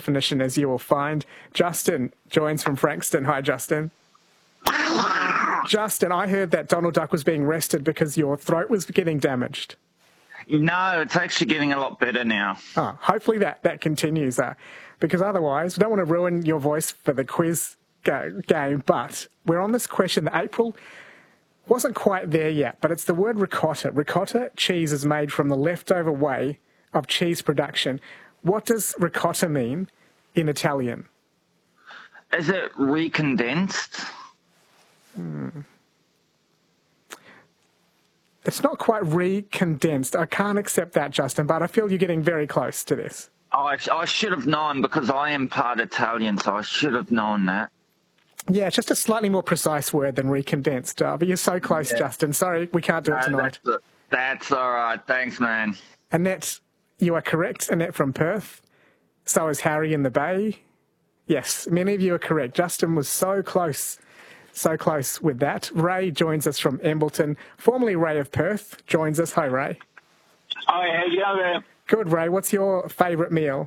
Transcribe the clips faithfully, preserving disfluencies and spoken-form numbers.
definition, as you will find. Justin joins from Frankston. Hi, Justin. Justin, I heard that Donald Duck was being rested because your throat was getting damaged. No, it's actually getting a lot better now. Oh, hopefully that, that continues, uh, because otherwise we don't want to ruin your voice for the quiz go, game, but we're on this question that April wasn't quite there yet, but it's the word ricotta. Ricotta cheese is made from the leftover whey of cheese production. What does ricotta mean in Italian? Is it recondensed? Hmm. It's not quite recondensed. I can't accept that, Justin, but I feel you're getting very close to this. I, I should have known because I am part Italian, so I should have known that. Yeah, it's just a slightly more precise word than recondensed. Uh, but you're so close, yeah. Justin. Sorry, we can't do it tonight. No, that's, that's all right. Thanks, man. Annette, you are correct. Annette from Perth. So is Harry in the Bay. Yes, many of you are correct. Justin was so close. So close with that. Ray joins us from Embleton. Formerly Ray of Perth joins us. Hi, Ray. Hi, how you going? Good, Ray. What's your favourite meal?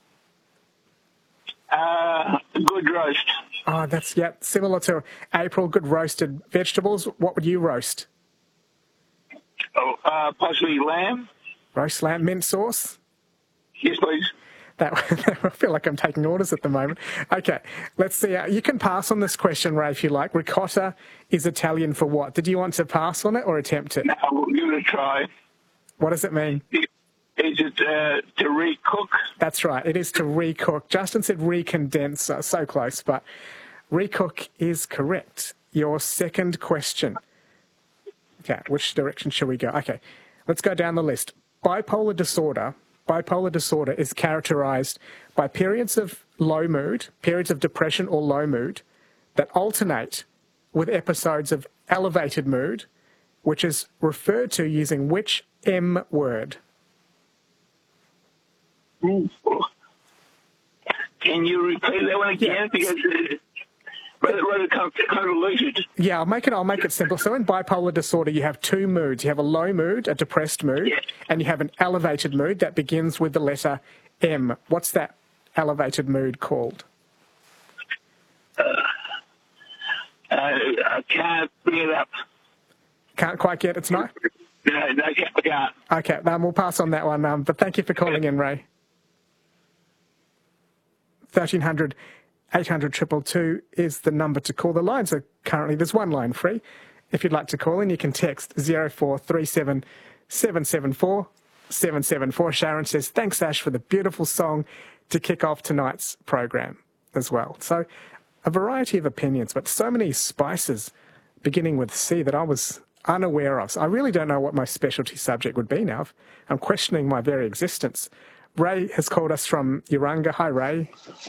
Uh, good roast. Oh, that's, yeah, similar to April. Good roasted vegetables. What would you roast? Oh, uh, possibly lamb. Roast lamb, mint sauce? Yes, please. That, I feel like I'm taking orders at the moment. Okay, let's see. Uh, you can pass on this question, Ray, if you like. Ricotta is Italian for what? Did you want to pass on it or attempt it? No, we'll give it a try. What does it mean? Is it uh, to recook? That's right. It is to recook. Justin said recondense. Uh, so close, but recook is correct. Your second question. Okay, which direction shall we go? Okay, let's go down the list. Bipolar disorder. Bipolar disorder is characterized by periods of low mood, periods of depression or low mood that alternate with episodes of elevated mood, which is referred to using which M word? Can you repeat that one again? Yeah. Because uh, rather, rather convoluted. Yeah, I'll make it. I'll make it simple. So in bipolar disorder, you have two moods. You have a low mood, a depressed mood, yeah. and you have an elevated mood that begins with the letter M. What's that elevated mood called? Uh, uh, I can't bring it up. Can't quite get it tonight? No, no, I can't. Okay, um, we'll pass on that one. Um, but thank you for calling in, Ray. thirteen hundred, eight hundred, two two two is the number to call. The lines are currently, there's one line free. If you'd like to call in, you can text zero four three seven, seven seven four, seven seven four. Sharon says, thanks, Ash, for the beautiful song to kick off tonight's program as well. So a variety of opinions, but so many spices beginning with C that I was unaware of. So I really don't know what my specialty subject would be now. I'm questioning my very existence. Ray has called us from Urunga. Hi, Ray.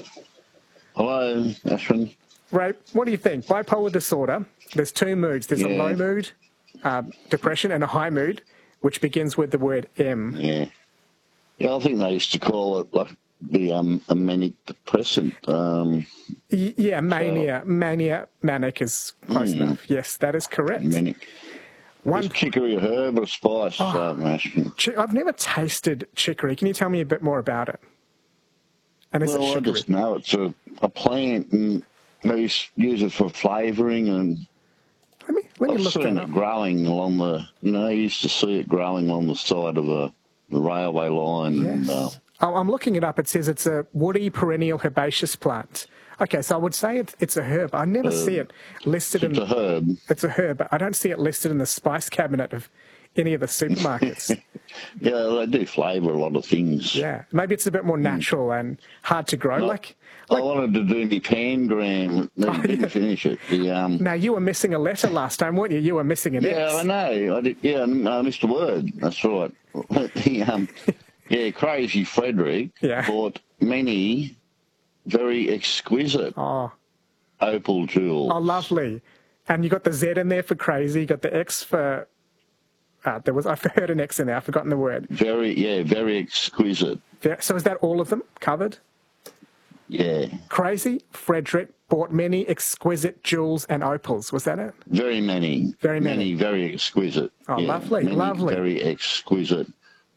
Hello, Ashwin. Ray, what do you think? Bipolar disorder, there's two moods. There's yeah. a low mood, uh, depression, and a high mood, which begins with the word M. Yeah. Yeah, I think they used to call it like the um, a manic depressant. Um, y- yeah, mania. So, mania, manic is close mm, enough. Yes, that is correct. Manic. One Is chicory a herb or a spice, oh, um, Ashwin? Ch- I've never tasted chicory. Can you tell me a bit more about it? And is well, it I just know it's a, a plant and they use it for flavouring and let me, let me I've look seen it growing along the, you know, I used to see it growing along the side of a the railway line. Yes. And, uh, oh, I'm looking it up. It says it's a woody perennial herbaceous plant. Okay, so I would say it's, it's a herb. I never uh, see it listed it's in... It's a herb. It's a herb, but I don't see it listed in the spice cabinet of any of the supermarkets. Yeah, they do flavour a lot of things. Yeah, maybe it's a bit more natural mm. and hard to grow. No, like, like I wanted to do the pangram, but oh, didn't yeah. finish it. The, um, now, you were missing a letter last time, weren't you? You were missing an yeah, X. I know. I did, yeah, I missed a word. That's right. the, um, yeah, Crazy Frederick yeah. bought many very exquisite oh. opal jewels. Oh, lovely. And you got the Z in there for crazy. You got the X for... Uh, there was, I heard an X in there. I've forgotten the word. Very, yeah, very exquisite. So is that all of them covered? Yeah. Crazy Frederick bought many exquisite jewels and opals. Was that it? Very many. Very many. Many very exquisite. Oh, yeah, lovely, many lovely. Very exquisite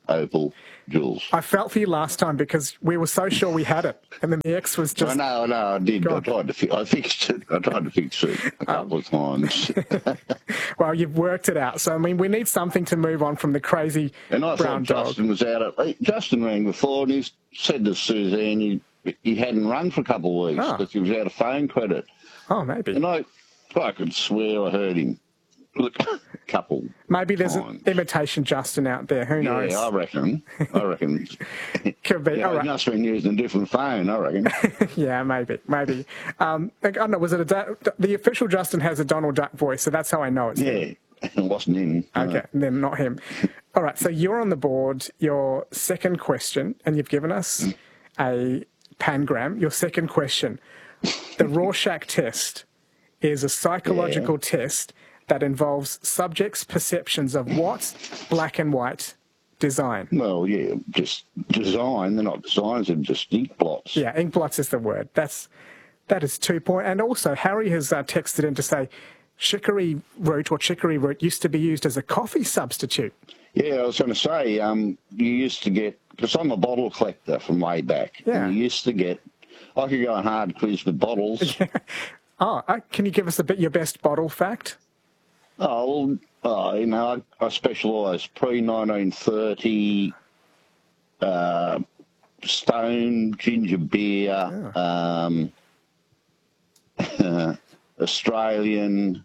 Opal Jules. I felt for you last time because we were so sure we had it, and then the X was just. I know, no, I did. Gone. I tried to fi- I fixed it. I tried to fix it a couple of times. Well, you've worked it out. So I mean, we need something to move on from the crazy And I brown thought dog. Justin was out. At, Justin rang before and he said to Suzanne he, he hadn't rung for a couple of weeks Ah. because he was out of phone credit. Oh, maybe. And I, I could swear I heard him a couple. Maybe there's an times. imitation Justin out there. Who knows? Yeah, I reckon. I reckon. Could be. Yeah, All he right. must have been using a different phone, I reckon. Yeah, maybe, maybe. Um, I don't know. Was it a da- the official Justin has a Donald Duck voice, so that's how I know it's him. Yeah, it wasn't him. no. Okay, then not him. All right, so you're on the board. Your second question, and you've given us a pangram. Your second question, the Rorschach test, is a psychological test that involves subjects' perceptions of what black and white design. Well, yeah, just design. They're not designs, they're just ink blots. Yeah, ink blots is the word. That's that is two point. And also, Harry has uh, texted in to say chicory root or chicory root used to be used as a coffee substitute. Yeah, I was going to say, um, you used to get, because I'm a bottle collector from way back. Yeah. And you used to get, I could go on hard quiz with bottles. Oh, uh, can you give us a bit your best bottle fact? Oh, well, uh, you know, I, I specialise pre nineteen thirty uh, stone, ginger beer, um, Australian.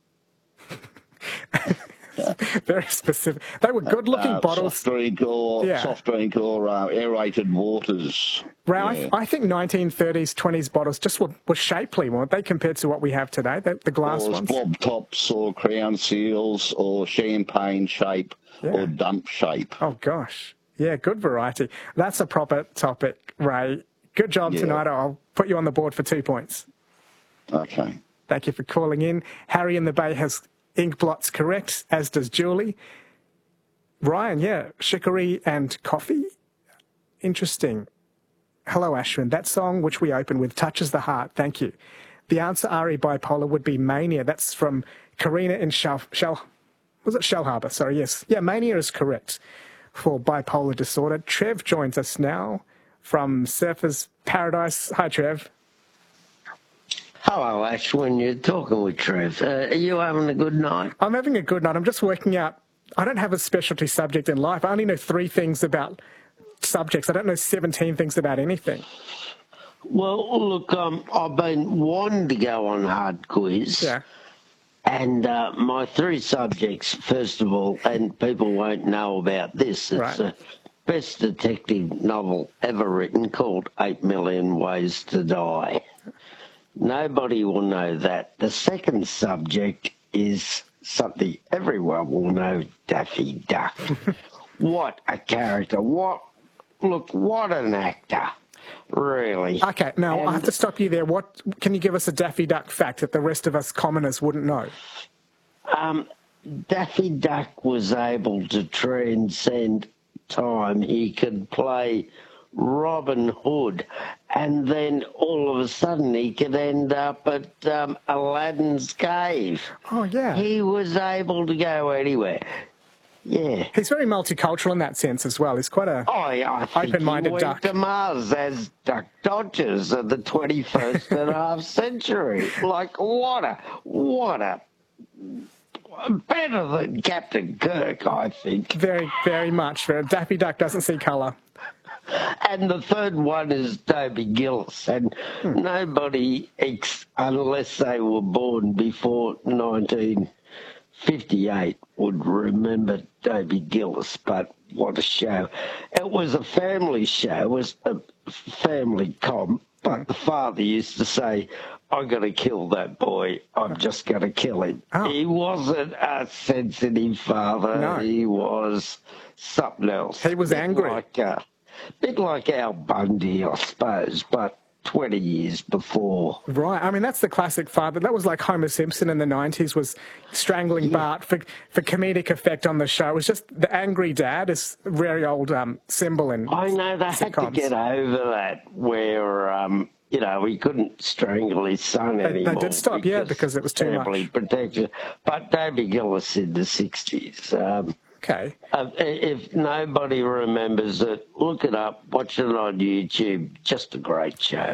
Very specific. They were good-looking uh, bottles. Soft drink or Yeah. soft drink or uh, aerated waters. Ray, Yeah. I, I think nineteen thirties, twenties bottles just were, were shapely, weren't they, compared to what we have today, the, the glass Or ones? blob tops or crown seals or champagne shape Yeah. or dump shape. Oh, gosh. Yeah, good variety. That's a proper topic, Ray. Good job Yeah. tonight. I'll put you on the board for two points. Okay. Thank you for calling in. Harry in the Bay has ink blots correct, as does Julie. Ryan, yeah, chicory and coffee. Interesting. Hello, Ashwin. That song which we open with touches the heart. Thank you. The answer, R E Bipolar, would be Mania. That's from Karina in Shell, Shell was it Shell Harbour? Sorry, yes. Yeah, Mania is correct for bipolar disorder. Trev joins us now from Surfers Paradise. Hi, Trev. Hello, Ashwin. You're talking with Trev. Uh, are you having a good night? I'm having a good night. I'm just working out. I don't have a specialty subject in life. I only know three things about subjects. I don't know seventeen things about anything. Well, look, um, I've been wanting to go on hard quiz. Yeah. And uh, my three subjects, first of all, and people won't know about this, it's Right. the best detective novel ever written called Eight Million Ways to Die. Nobody will know that. The second subject is something everyone will know, Daffy Duck. What a character. What, look, what an actor. Really. Okay, now I have And- to stop you there. What can you give us a Daffy Duck fact that the rest of us commoners wouldn't know? Um, Daffy Duck was able to transcend time. He could play Robin Hood, and then all of a sudden he could end up at um, Aladdin's cave. Oh, yeah. He was able to go anywhere. Yeah. He's very multicultural in that sense as well. He's quite a... Oh, yeah, I think Open-minded he went duck. to Mars as Duck Dodgers of the twenty-first and a half century. Like, what a, what a, better than Captain Kirk, I think. Very, very much. Daffy Duck doesn't see colour. And the third one is Toby Gillis, and Hmm. nobody, ex- unless they were born before nineteen fifty-eight, would remember Toby Gillis, but what a show. It was a family show, it was a family comp, but the father used to say, I'm going to kill that boy, I'm just going to kill him. Oh. He wasn't a sensitive father, No. he was something else. He was Bit angry. Like, uh, bit like Al Bundy, I suppose, but twenty years before. Right. I mean, that's the classic father. That was like Homer Simpson in the nineties was strangling Bart for, for comedic effect on the show. It was just the angry dad is a very old um, symbol in I know they had to sitcoms. get over that where, um, you know, he couldn't strangle his son they anymore. did stop, yeah, because it was too much. family protection. But Toby Gillis in the sixties, um, Okay. Uh, if nobody remembers it, look it up, watch it on YouTube. Just a great show.